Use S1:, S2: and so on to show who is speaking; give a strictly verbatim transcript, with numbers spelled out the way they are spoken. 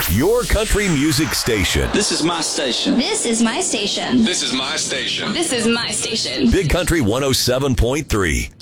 S1: Your country music station.
S2: This is my station.
S3: This is my station.
S4: This is my station.
S5: This is my station.
S1: Big Country one oh seven point three.